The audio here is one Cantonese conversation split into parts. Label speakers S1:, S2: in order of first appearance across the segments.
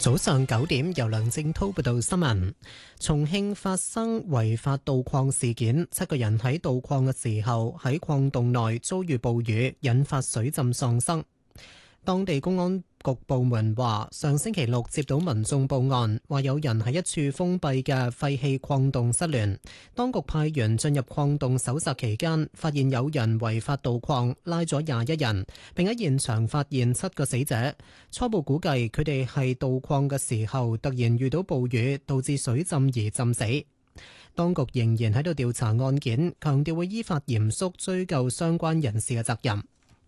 S1: 早上9點，由梁正滔報道新聞。重慶發生違法盜礦事件，7個人喺盜礦嘅時候喺礦洞內遭遇暴雨，引發水浸喪生。當地公安局部門話，上星期六接到民眾報案，話有人喺一處封閉嘅廢棄礦洞失聯。當局派員進入礦洞搜查期間，發現有人違法盜礦，拉咗21人，並喺現場發現7個死者。初步估計佢哋係盜礦嘅時候突然遇到暴雨，導致水浸而浸死。當局仍然喺度調查案件，強調會依法嚴肅追究相關人士嘅責任。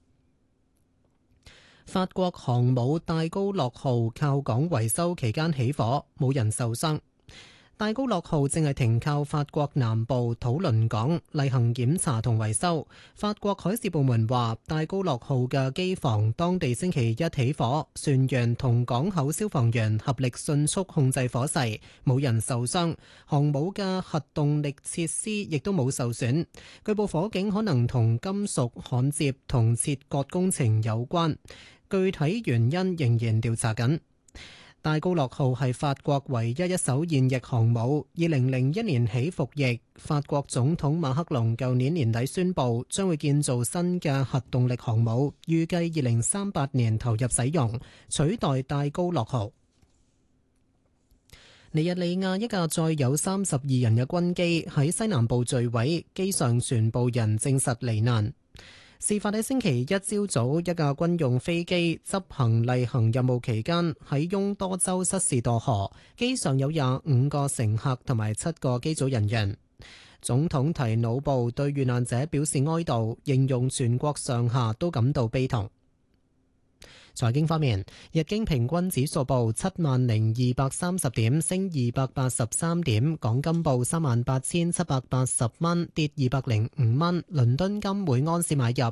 S1: 法國航母戴高樂號靠港維修期間起火，冇人受傷。戴高樂號正係停靠法國南部土倫港例行檢查同維修。法國海事部門話，戴高樂號嘅機房當地星期一起火，船員同港口消防員合力迅速控制火勢，冇人受傷。航母嘅核動力設施亦都冇受損。據報火警可能同金屬焊接同切割工程有關，具體原因仍然調查緊。戴高樂號係法國唯一一艘現役航母，2001年起服役。法國總統馬克龍舊年年底宣布將會建造新嘅核動力航母，預計2038年投入使用，取代戴高樂號。尼日利亞一架載有32人嘅軍機喺西南部墜毀，機上全部人證實罹難。事發喺星期一朝早，一架軍用飛機執行例行任務期間喺翁多州失事墮河，機上有25個乘客同埋7個機組人員。總統提努布對遇難者表示哀悼，形容全國上下都感到悲痛。財經方面，日經平均指數報70,230點，升283點；港金報38,780蚊，跌205蚊。倫敦金每安士買入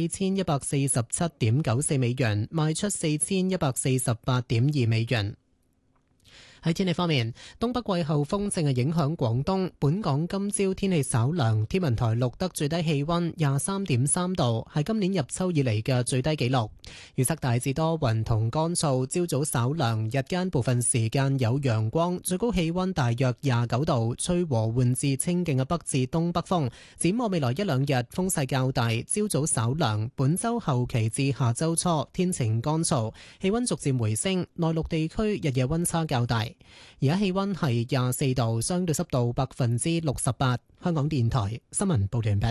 S1: 4147.94美元，賣出4148.2美元。喺天氣方面，東北季候風正係影響廣東。本港今朝天氣稍涼，天文台錄得最低氣溫23.3度，係今年入秋以嚟嘅最低紀錄。預測大致多雲同乾燥，朝早稍涼，日間部分時間有陽光，最高氣溫大約29度，吹和緩至清勁嘅北至東北風。展望未來一兩日風勢較大，朝早稍涼。本週後期至下週初天晴乾燥，氣溫逐漸回升，內陸地區日夜溫差較大。而家氣溫係24度，相對濕度68%。香港電台新聞報道完畢。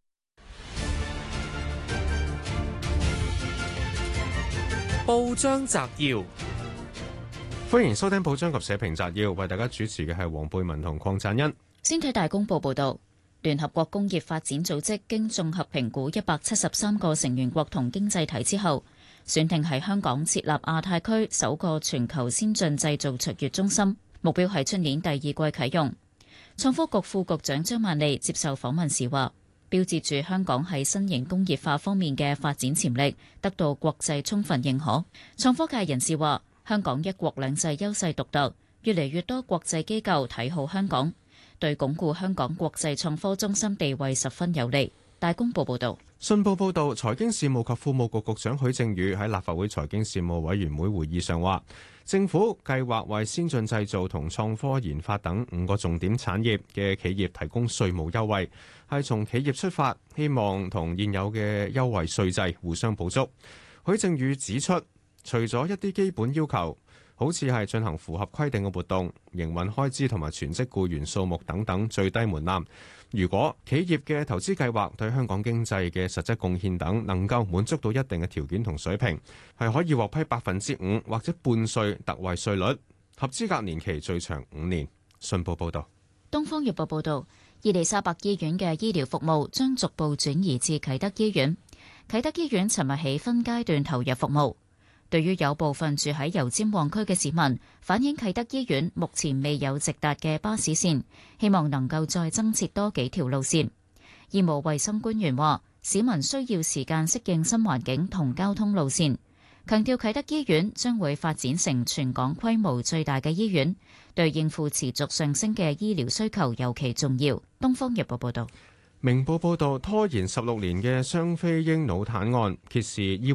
S2: 報章摘要，歡迎收聽報章及社評摘要，為大家主持嘅係黃貝文同鄺贊恩。
S3: 先睇大公報報道，聯合國工業發展組織經綜合評估173個成員國同經濟體之後，選定喺香港設立亞太區首個全球先進製造卓越中心，目標係出年第二季啟用。創科局副局長張曼莉接受訪問時話，標誌住香港喺新型工業化方面嘅發展潛力得到國際充分認可。創科界人士話，香港一國兩制優勢獨特，越嚟越多國際機構睇好香港，對鞏固香港國際創科中心地位十分有利。大公報報道。
S2: 信報報導，財經事務及庫務局局長許正宇喺立法會財經事務委員會會議上話，政府計劃為先進製造同創科研發等5個重點產業嘅企業提供稅務優惠，係從企業出發，希望同現有嘅優惠稅制互相補足。許正宇指出，除咗一啲基本要求，好似係進行符合規定嘅活動、營運開支同埋全職僱員數目等等最低門檻。如果企業嘅投資計劃對香港經濟嘅實質貢獻等能夠滿足到一定嘅條件同水平，係可以獲批5%或者半稅特惠稅率，合資格年期最長5年。信報報道。
S3: 東方日報報道，伊利沙伯醫院嘅醫療服務將逐步轉移至啟德醫院。啟德醫院尋日起分階段投入服務。對於有部分住喺油尖旺區嘅市民反映，啟德醫院目前未有直達嘅巴士線，希望能夠再增設多幾條路線。醫務衛生官員話，市民需要時間適應新環境同交通路線，強調啟德醫院將會發展成全港規模最大嘅醫院，對應付持續上升嘅醫療需求尤其重要。東方日報報道。
S2: 明報報道，拖延16年嘅雙非嬰腦癱案揭示醫